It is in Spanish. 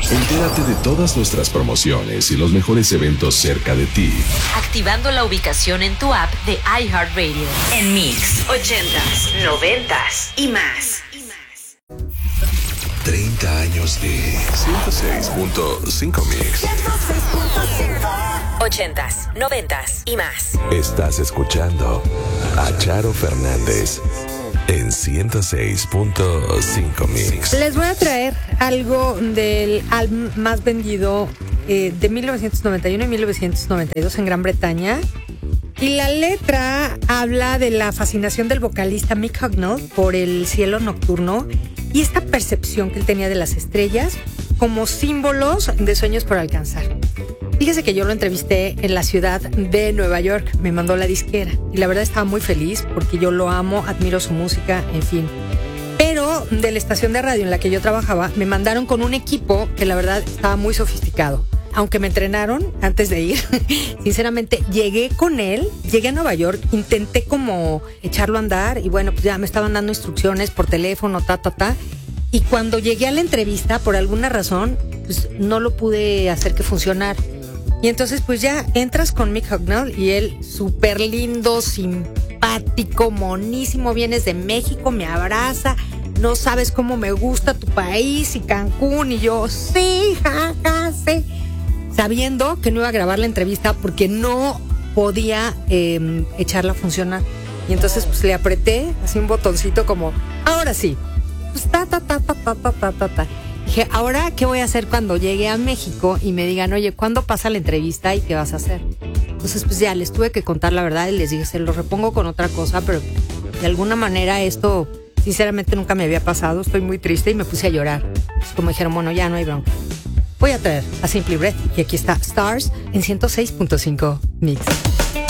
Entérate de todas nuestras promociones y los mejores eventos cerca de ti. Activando la ubicación en tu app de iHeartRadio. En Mix 80s, 90s y más. 30 años de 106.5 Mix. 80s, 90s y más. Estás escuchando a Charo Fernández en 106.5 Mix. Les voy a traer algo del álbum más vendido de 1991 y 1992 en Gran Bretaña. Y la letra habla de la fascinación del vocalista Mick Hucknall por el cielo nocturno y esta percepción que él tenía de las estrellas como símbolos de sueños por alcanzar. Fíjese que yo lo entrevisté en la ciudad de Nueva York, me mandó la disquera y la verdad estaba muy feliz porque yo lo amo, admiro su música, en fin. Pero de la estación de radio en la que yo trabajaba me mandaron con un equipo que la verdad estaba muy sofisticado. Aunque me entrenaron antes de ir, sinceramente llegué con él, llegué a Nueva York, intenté como echarlo a andar y bueno, pues ya me estaban dando instrucciones por teléfono, y cuando llegué a la entrevista, por alguna razón, pues no lo pude hacer que funcionara. Y entonces pues ya entras con Mick Hucknall y él súper lindo, simpático, monísimo, vienes de México, me abraza, no sabes cómo me gusta tu país y Cancún, y yo, sí, jaja, sí. Sabiendo que no iba a grabar la entrevista porque no podía echarla a funcionar. Y entonces pues le apreté así un botoncito como, ahora sí. Pues Dije, ¿ahora qué voy a hacer cuando llegue a México y me digan, oye, ¿cuándo pasa la entrevista y qué vas a hacer? Entonces pues ya les tuve que contar la verdad y les dije, se lo repongo con otra cosa, pero de alguna manera esto sinceramente nunca me había pasado, estoy muy triste y me puse a llorar. Pues como dijeron, bueno, ya no hay bronca. Voy a traer a Simply Red y aquí está Stars en 106.5 Mix.